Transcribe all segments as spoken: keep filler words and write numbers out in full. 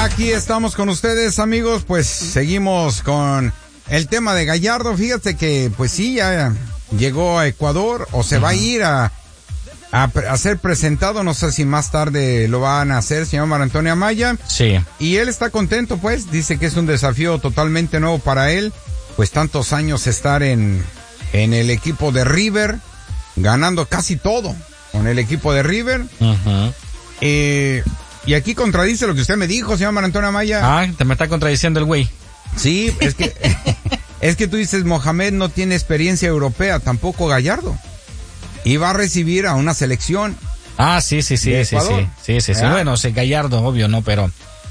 Aquí estamos con ustedes, amigos, pues seguimos con el tema de Gallardo. Fíjate que, pues sí, ya llegó a Ecuador o se uh-huh. va a ir a, a, a ser presentado, no sé si más tarde lo van a hacer, señor Marco Antonio Amaya. Sí. Y él está contento, pues, dice que es un desafío totalmente nuevo para él, pues tantos años estar en, en el equipo de River, ganando casi todo con el equipo de River. Uh-huh. Eh... Y aquí contradice lo que usted me dijo, señor Marco Antonio Amaya. Ah, te me está contradiciendo el güey. Sí, es que es que tú dices, Mohamed no tiene experiencia europea, tampoco Gallardo. Y va a recibir a una selección. Ah, sí, sí, sí, sí, sí, sí, sí, sí. Bueno, sí, Gallardo, obvio, ¿no? Pero,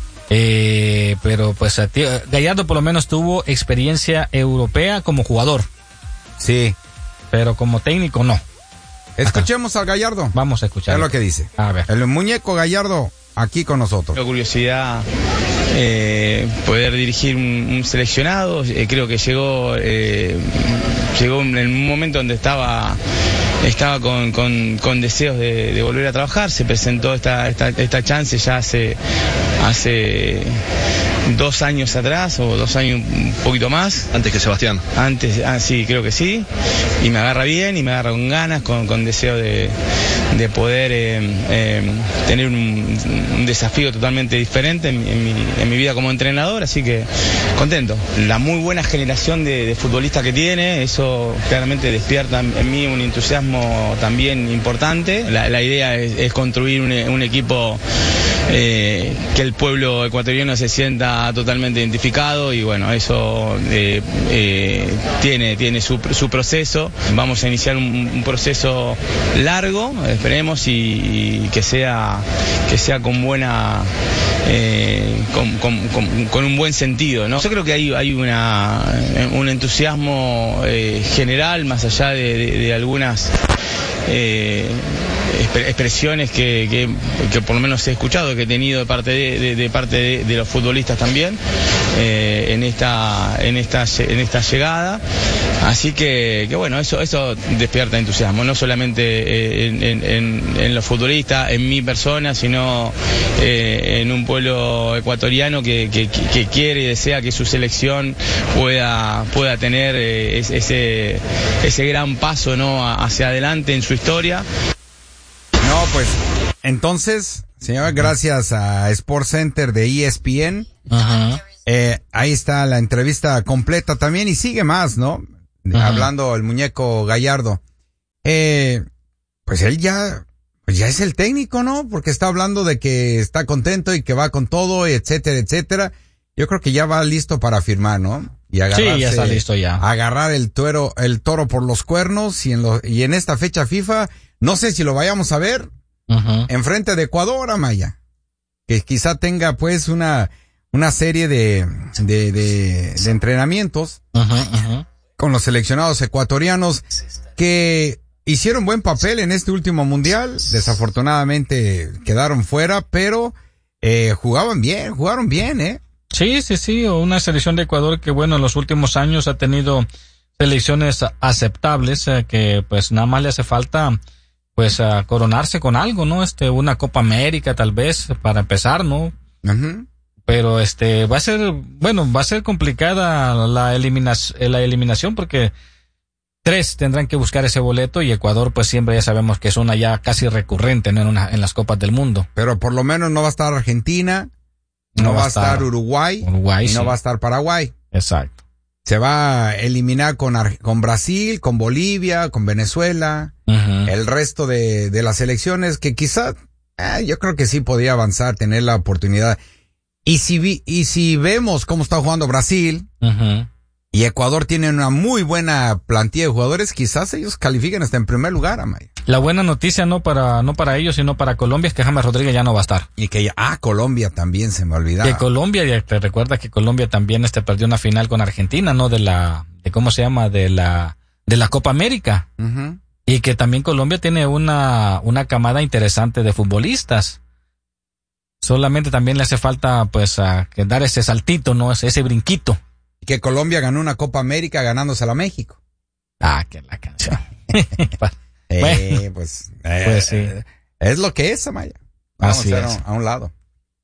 eh, pero pues tío, Gallardo por lo menos tuvo experiencia europea como jugador. Sí. Pero como técnico, no. Escuchemos al Gallardo. Vamos a escuchar. Es lo que dice. A ver. El muñeco Gallardo aquí con nosotros. La curiosidad eh, poder dirigir un, un seleccionado, eh, creo que llegó eh, llegó en un momento donde estaba estaba con, con, con deseos de, de volver a trabajar. Se presentó esta, esta, esta chance ya hace hace dos años atrás, o dos años un poquito más. Antes que Sebastián. Antes, ah, sí, creo que sí. Y me agarra bien, y me agarra con ganas, con, con deseo de, de poder eh, eh, tener un, un desafío totalmente diferente en, en, mi, en mi vida como entrenador, así que contento. La muy buena generación de, de futbolistas que tiene, eso claramente despierta en mí un entusiasmo también importante. La, la idea es, es construir un, un equipo eh, que el pueblo ecuatoriano se sienta totalmente identificado, y bueno, eso eh, eh, tiene, tiene su, su proceso. Vamos a iniciar un, un proceso largo, esperemos, y, y que sea que sea con buena eh, con, con, con, con un buen sentido, ¿no? Yo creo que hay, hay una un entusiasmo eh, general, más allá de, de, de algunas eh, expresiones que, que, que por lo menos he escuchado, que he tenido de parte de, de, de parte de, de los futbolistas también eh, en esta en esta en esta llegada, así que, que bueno, eso eso despierta entusiasmo, no solamente en, en, en, en los futbolistas, en mi persona, sino eh, en un pueblo ecuatoriano que, que, que quiere y desea que su selección pueda pueda tener eh, ese ese gran paso, ¿no?, hacia adelante en su historia. No, pues, entonces, señor, gracias a Sports Center de E S P N. Ajá. Eh, ahí está la entrevista completa también, y sigue más, ¿no? Ajá. Hablando el muñeco Gallardo. Eh, pues él ya, pues ya es el técnico, ¿no? Porque está hablando de que está contento y que va con todo, etcétera, etcétera. Yo creo que ya va listo para firmar, ¿no? Y agarrarse, sí, ya está listo ya. Agarrar el toro, el toro por los cuernos, y en lo, y en esta fecha FIFA, no sé si lo vayamos a ver uh-huh. enfrente de Ecuador, Amaya. Que quizá tenga pues una, una serie de, de, de, de entrenamientos uh-huh, uh-huh. con los seleccionados ecuatorianos que hicieron buen papel en este último mundial. Desafortunadamente quedaron fuera, pero eh, jugaban bien, jugaron bien, ¿eh? Sí, sí, sí, una selección de Ecuador que, bueno, en los últimos años ha tenido selecciones aceptables, eh, que pues nada más le hace falta pues a coronarse con algo, ¿no? Este, una Copa América tal vez para empezar, ¿no? Uh-huh. Pero este va a ser, bueno, va a ser complicada la eliminación, la eliminación porque tres tendrán que buscar ese boleto, y Ecuador pues siempre ya sabemos que es una ya casi recurrente, ¿no?, en, una, en las Copas del Mundo. Pero por lo menos no va a estar Argentina, no, no va a estar, estar Uruguay, Uruguay y sí. no va a estar Paraguay. Exacto. Se va a eliminar con, con Brasil, con Bolivia, con Venezuela, uh-huh. el resto de, de las selecciones que quizá, eh, yo creo que sí podía avanzar, tener la oportunidad. Y si vi, y si vemos cómo está jugando Brasil, uh-huh. y Ecuador tiene una muy buena plantilla de jugadores, quizás ellos califiquen hasta en primer lugar, Amaya. La buena noticia no para no para ellos, sino para Colombia, es que James Rodríguez ya no va a estar. Y que ya, ah, Colombia también se me olvidaba. Que Colombia, ya te recuerda que Colombia también este perdió una final con Argentina, ¿no? De la, de cómo se llama, de la, de la Copa América. Uh-huh. Y que también Colombia tiene una, una camada interesante de futbolistas. Solamente también le hace falta, pues, a, que dar ese saltito, ¿no? Ese, ese brinquito. Que Colombia ganó una Copa América ganándosela a México. Ah, que la canción. eh, bueno, pues, eh, pues sí. Es lo que es, Amaya. Vamos Así a, es. a un lado.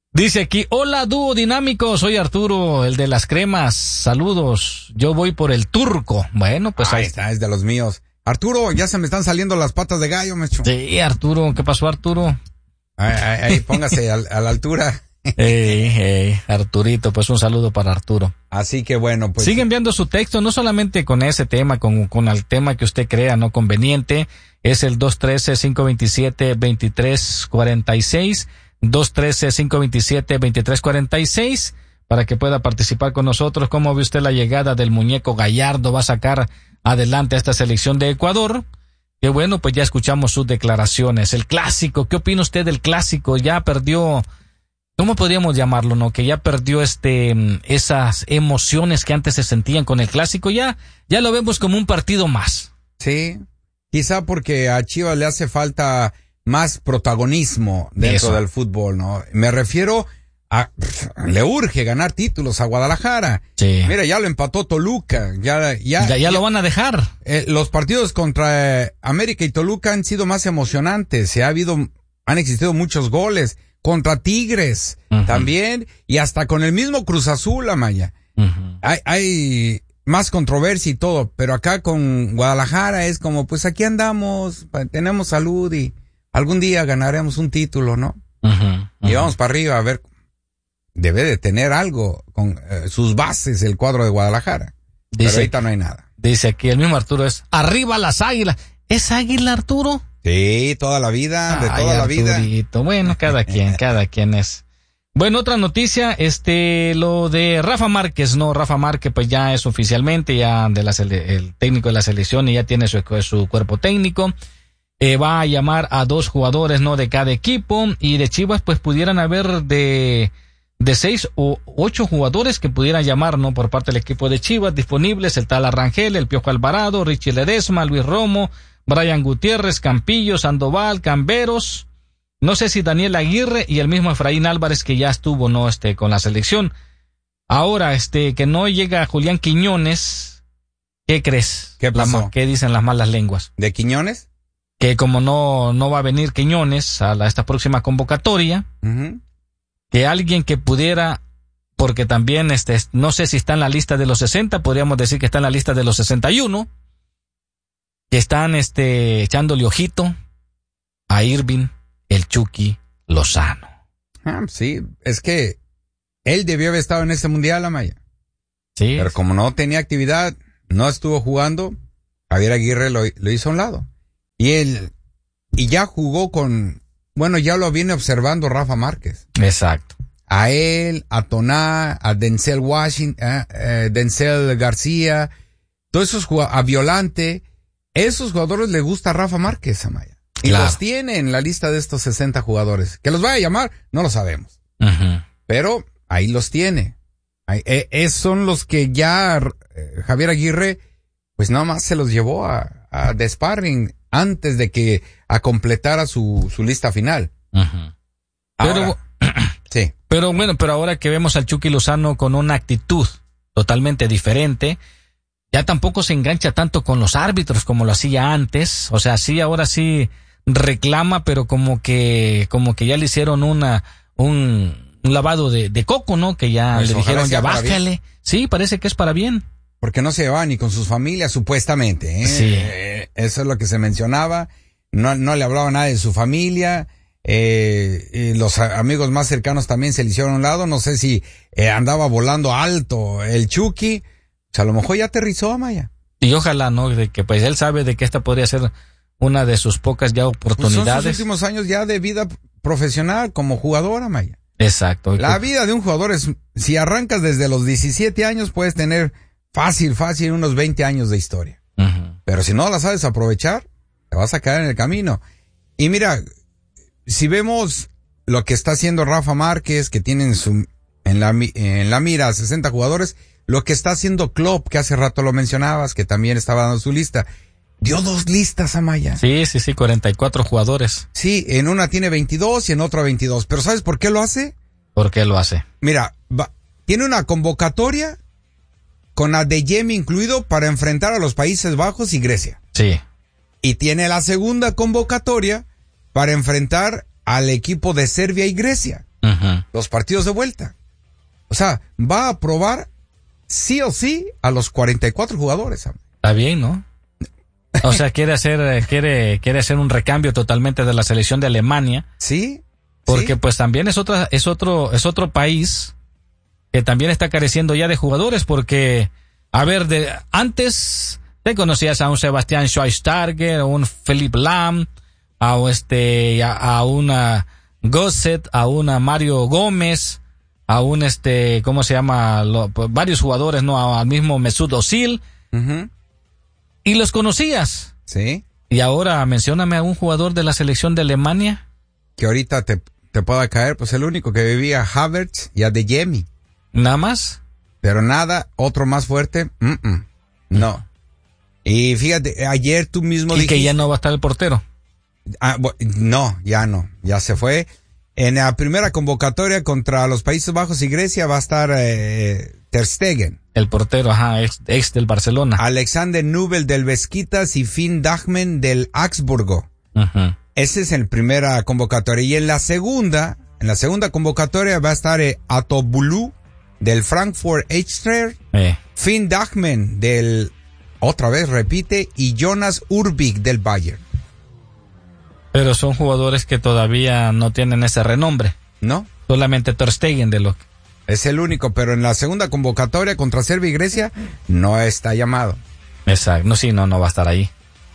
Dice aquí, hola dúo dinámico, soy Arturo, el de las cremas, saludos, yo voy por el turco. Bueno, pues ahí ahí está, es de los míos. Arturo, ya se me están saliendo las patas de gallo, macho. Sí, Arturo, ¿qué pasó, Arturo? Ahí, ahí, ahí póngase a, a la altura. Hey, hey, Arturito, pues un saludo para Arturo. Así que bueno, pues. Sigue enviando su texto, no solamente con ese tema, con, con el tema que usted crea no conveniente, es el dos uno tres, cinco dos siete, dos tres cuatro seis, dos uno tres, cinco dos siete, dos tres cuatro seis, para que pueda participar con nosotros. ¿Cómo ve usted la llegada del muñeco Gallardo? ¿Va a sacar adelante a esta selección de Ecuador? Que bueno, pues ya escuchamos sus declaraciones. El clásico, ¿qué opina usted del clásico? Ya perdió, ¿cómo podríamos llamarlo, no? Que ya perdió este, esas emociones que antes se sentían con el clásico. Ya, ya lo vemos como un partido más. Sí, quizá porque a Chivas le hace falta más protagonismo dentro Eso. del fútbol, ¿no? Me refiero a, le urge ganar títulos a Guadalajara. Sí. Mira, ya lo empató Toluca, ya, ya, Ya, ya, ya lo van a dejar. Eh, los partidos contra eh, América y Toluca han sido más emocionantes, se ha habido, han existido muchos goles, contra Tigres uh-huh. también, y hasta con el mismo Cruz Azul, Amaya. Uh-huh. Hay, hay más controversia y todo, pero acá con Guadalajara es como, pues aquí andamos, tenemos salud y algún día ganaremos un título, ¿no? Uh-huh. Uh-huh. Y vamos para arriba a ver. Debe de tener algo con eh, sus bases el cuadro de Guadalajara. Dice, pero ahorita no hay nada. Dice aquí el mismo Arturo es, arriba las águilas. ¿Es águila, Arturo? Sí, toda la vida, de Ay, toda la Arturito. vida. Bueno, cada quien, cada quien es. Bueno, otra noticia, este, lo de Rafa Márquez, no, Rafa Márquez pues ya es oficialmente ya de la sele- el técnico de la selección y ya tiene su, su cuerpo técnico. Eh, va a llamar a dos jugadores, no, de cada equipo, y de Chivas pues pudieran haber de de seis o ocho jugadores que pudieran llamar, ¿no? Por parte del equipo de Chivas disponibles, el tal Arrangel, el Piojo Alvarado, Richie Ledesma, Luis Romo, Brian Gutiérrez, Campillo, Sandoval, Camberos, no sé si Daniel Aguirre y el mismo Efraín Álvarez que ya estuvo, ¿no? Este, con la selección. Ahora, este, que no llega Julián Quiñones, ¿qué crees? ¿Qué pasó? La, ¿Qué dicen las malas lenguas? ¿De Quiñones? Que como no, no va a venir Quiñones a la, esta próxima convocatoria, uh-huh. que alguien que pudiera, porque también este, no sé si está en la lista de los sesenta, podríamos decir que está en la lista de los sesenta y uno, que están este, echándole ojito a Irving, el Chucky Lozano. Ah, sí, es que él debió haber estado en este mundial, Amaya. Sí. Pero como no tenía actividad, no estuvo jugando, Javier Aguirre lo, lo hizo a un lado. Y él, y ya jugó con, bueno, ya lo viene observando Rafa Márquez. Exacto. A él, a Toná, a Denzel Washington, eh, eh, Denzel García, todos esos jugadores, a Violante, esos jugadores le gusta a Rafa Márquez, Amaya. Y claro. Los tiene en la lista de estos sesenta jugadores. Que los vaya a llamar, no lo sabemos. Uh-huh. Pero ahí los tiene. Ahí, eh, es, son los que ya eh, Javier Aguirre, pues nada más se los llevó a, a de sparring antes de que a completara su, su lista final. Uh-huh. Ahora, pero, sí. Pero bueno, pero ahora que vemos al Chucky Lozano con una actitud totalmente diferente, ya tampoco se engancha tanto con los árbitros como lo hacía antes. O sea, sí, ahora sí reclama, pero como que, como que ya le hicieron una, un, un lavado de, de coco, ¿no? Que ya pues le dijeron, ya bájale. Sí, parece que es para bien. Porque no se llevaba ni con sus familias, supuestamente, ¿eh? Sí. Eh, eso es lo que se mencionaba. No, no le hablaba nada de su familia. Eh, y los amigos más cercanos también se le hicieron a un lado. No sé si eh, andaba volando alto el Chucky. O sea, a lo mejor ya aterrizó, Amaya. Y ojalá, ¿no? De que pues él sabe de que esta podría ser una de sus pocas ya oportunidades. Pues son sus últimos años ya de vida profesional como jugador, Amaya. Exacto. La vida de un jugador es, si arrancas desde los diecisiete años, puedes tener fácil, fácil unos veinte años de historia. Uh-huh. Pero si no la sabes aprovechar, te vas a caer en el camino. Y mira, si vemos lo que está haciendo Rafa Márquez, que tiene en, su, en, la, en la mira sesenta jugadores, lo que está haciendo Klopp, que hace rato lo mencionabas, que también estaba dando su lista, dio dos listas, Amaya. Sí, sí, sí, cuarenta y cuatro jugadores. Sí, en una tiene veintidós y en otra veintidós. Pero ¿sabes por qué lo hace? ¿Por qué lo hace? Mira, va, tiene una convocatoria con Adeyemi incluido para enfrentar a los Países Bajos y Grecia. Sí. Y tiene la segunda convocatoria para enfrentar al equipo de Serbia y Grecia. Uh-huh. Los partidos de vuelta. O sea, va a probar sí o sí a los cuarenta y cuatro jugadores. Está bien, ¿no? O sea, quiere hacer, quiere, quiere hacer un recambio totalmente de la selección de Alemania. Sí. Porque sí. pues también es otra, es otro, es otro país que también está careciendo ya de jugadores, porque, a ver, de antes te conocías a un Sebastián Schweinsteiger, a un Philipp Lahm, a este, a, a una Gosset, a una Mario Gómez, a un este, ¿cómo se llama? Lo, varios jugadores, ¿no? Al mismo Mesut Özil. Uh-huh. Y los conocías. Sí. Y ahora mencióname a un jugador de la selección de Alemania. Que ahorita te, te pueda caer, pues el único que vivía Havertz y Adeyemi. ¿Nada más? Pero nada, otro más fuerte, mm-mm, no. Y fíjate, ayer tú mismo dijiste... dijiste... Y que ya no va a estar el portero. Ah, no, ya no, ya se fue. En la primera convocatoria contra los Países Bajos y Grecia va a estar eh, Ter Stegen. El portero, ajá, ex, ex del Barcelona. Alexander Nubel del Beşiktaş y Finn Dahmen del Augsburgo. Uh-huh. Ese es en primera convocatoria. Y en la segunda, en la segunda convocatoria va a estar eh, Atobulu del Frankfurt Eintracht, eh. Finn Dahmen del, otra vez repite, y Jonas Urbik del Bayern. Pero son jugadores que todavía no tienen ese renombre. ¿No? Solamente Ter Stegen de lo que... Es el único, pero en la segunda convocatoria contra Serbia y Grecia no está llamado. Exacto, no, sí, no, no va a estar ahí.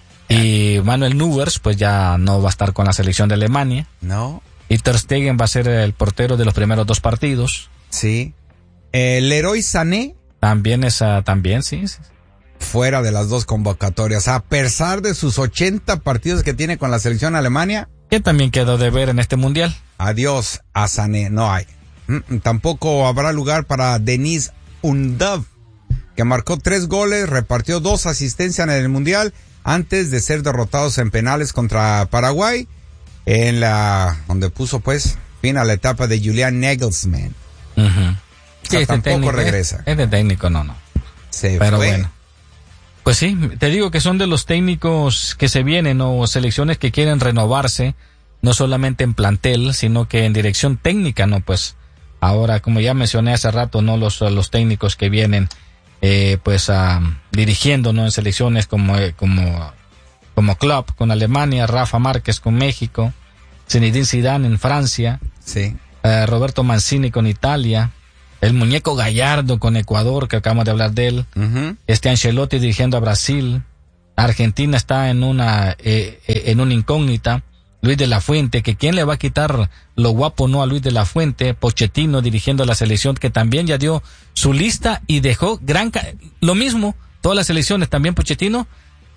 Y Manuel Neuers, pues ya no va a estar con la selección de Alemania. No. Y Ter Stegen va a ser el portero de los primeros dos partidos. Sí. Eh, Leroy Sané. También esa, también, sí, sí. Fuera de las dos convocatorias. A pesar de sus ochenta partidos que tiene con la selección Alemania. Que también quedó de ver en este mundial. Adiós a Sané, no hay. Mm, tampoco habrá lugar para Denis Undav, que marcó tres goles, repartió dos asistencias en el mundial antes de ser derrotados en penales contra Paraguay, en la donde puso pues fin a la etapa de Julian Nagelsmann. Uh-huh. O sea, sí, este tampoco técnico, regresa. Es de técnico, no, no. Se Pero fue. bueno. Pues sí, te digo que son de los técnicos que se vienen o selecciones que quieren renovarse, no solamente en plantel, sino que en dirección técnica, ¿no? Pues ahora, como ya mencioné hace rato, ¿no? Los, los técnicos que vienen, eh, pues, uh, dirigiendo, ¿no? En selecciones como, como, como Klopp con Alemania, Rafa Márquez con México, Zinedine Zidane en Francia, Sí. uh, Roberto Mancini con Italia, el muñeco Gallardo con Ecuador, que acabamos de hablar de él, Uh-huh. este Ancelotti dirigiendo a Brasil, Argentina está en una, eh, eh, en una incógnita, Luis de la Fuente, que quién le va a quitar lo guapo no a Luis de la Fuente, Pochettino dirigiendo a la selección, que también ya dio su lista y dejó gran, ca- lo mismo, todas las selecciones, también Pochettino,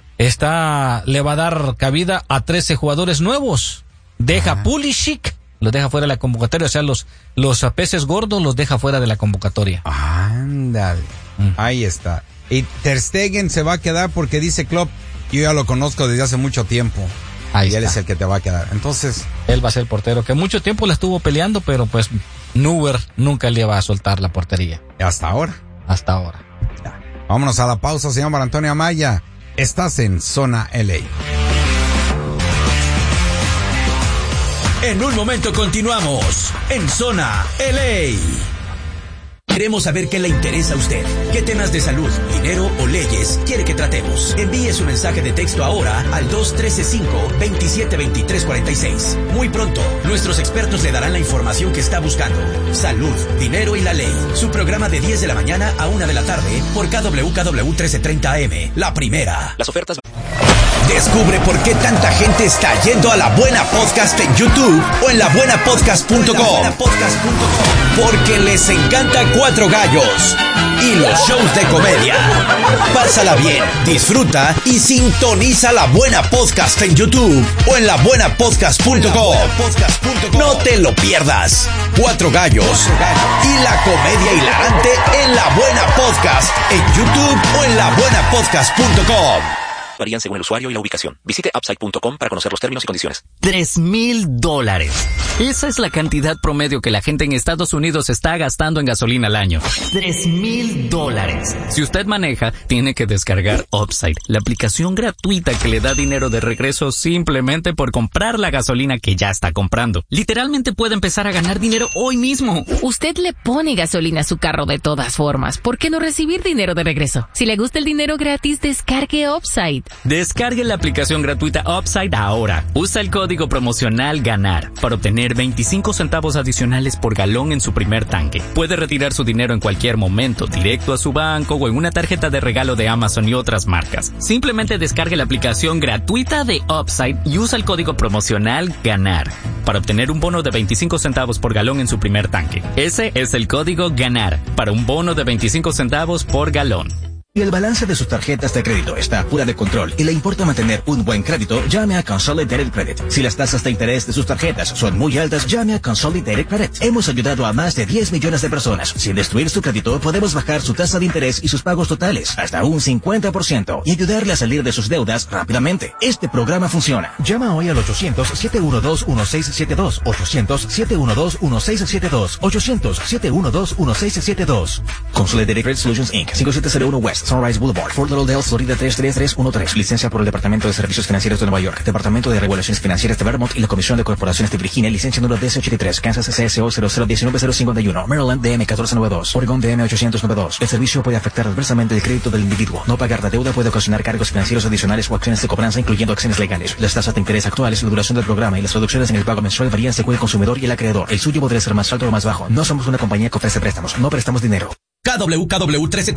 está, le va a dar cabida a trece jugadores nuevos, deja Ah. Pulisic, los deja fuera de la convocatoria, o sea, los, los peces gordos los deja fuera de la convocatoria. Ándale. Mm. Ahí está. Y Ter Stegen se va a quedar porque dice Klopp, yo ya lo conozco desde hace mucho tiempo. Ahí y él está. es el que te va a quedar. Entonces, Él va a ser el portero, que mucho tiempo la estuvo peleando, pero pues Neuer nunca le va a soltar la portería, hasta ahora. hasta ahora. Ya. Vámonos a la pausa, señor Mar Antonio Amaya. Estás en Zona L A. En un momento continuamos en Zona L A. Queremos saber qué le interesa a usted. ¿Qué temas de salud, dinero o leyes quiere que tratemos? Envíe su mensaje de texto ahora al dos uno tres cinco, dos siete dos tres cuatro seis. Muy pronto, nuestros expertos le darán la información que está buscando. Salud, dinero y la ley. Su programa de diez de la mañana a una de la tarde por K W K W trece treinta A M. La primera. Las ofertas... Descubre por qué tanta gente está yendo a La Buena Podcast en YouTube o en la buena podcast punto com. Porque les encanta Cuatro Gallos y los shows de comedia. Pásala bien, disfruta y sintoniza La Buena Podcast en YouTube o en la buena podcast punto com. No te lo pierdas. Cuatro Gallos y la comedia hilarante en La Buena Podcast en YouTube o en la buena podcast punto com. varían según el usuario y la ubicación. Visite upside punto com para conocer los términos y condiciones. Tres mil dólares. Esa es la cantidad promedio que la gente en Estados Unidos está gastando en gasolina al año. Tres mil dólares. Si usted maneja, tiene que descargar Upside, la aplicación gratuita que le da dinero de regreso simplemente por comprar la gasolina que ya está comprando. Literalmente puede empezar a ganar dinero hoy mismo. Usted le pone gasolina a su carro de todas formas. ¿Por qué no recibir dinero de regreso? Si le gusta el dinero gratis, descargue Upside. Descargue la aplicación gratuita Upside ahora. Usa el código promocional GANAR para obtener veinticinco centavos adicionales por galón en su primer tanque. Puede retirar su dinero en cualquier momento, directo a su banco o en una tarjeta de regalo de Amazon y otras marcas. Simplemente descargue la aplicación gratuita de Upside y usa el código promocional GANAR para obtener un bono de veinticinco centavos por galón en su primer tanque. Ese es el código GANAR para un bono de veinticinco centavos por galón. Si el balance de sus tarjetas de crédito está fuera de control y le importa mantener un buen crédito, llame a Consolidated Credit. Si las tasas de interés de sus tarjetas son muy altas, llame a Consolidated Credit. Hemos ayudado a más de diez millones de personas. Sin destruir su crédito, podemos bajar su tasa de interés y sus pagos totales hasta un cincuenta por ciento y ayudarle a salir de sus deudas rápidamente. Este programa funciona. Llama hoy al ochocientos, siete uno dos, uno seis siete dos, ochocientos, siete uno dos, uno seis siete dos, ochocientos, siete uno dos, uno seis siete dos. Consolidated Credit Solutions incorporated. cinco siete cero uno West Sunrise Boulevard, Fort Lauderdale, Florida tres tres tres uno tres. Licencia por el Departamento de Servicios Financieros de Nueva York, Departamento de Regulaciones Financieras de Vermont y la Comisión de Corporaciones de Virginia. Licencia número D C ochenta y tres. Kansas C S O cero cero uno nueve cero cinco uno. Maryland D M catorce noventa y dos. Oregon D M ochocientos noventa y dos. El servicio puede afectar adversamente el crédito del individuo. No pagar la deuda puede ocasionar cargos financieros adicionales o acciones de cobranza, incluyendo acciones legales. Las tasas de interés actuales, la duración del programa y las reducciones en el pago mensual varían según el consumidor y el acreedor. El suyo podría ser más alto o más bajo. No somos una compañía que ofrece préstamos. No prestamos dinero. K W K W tres Z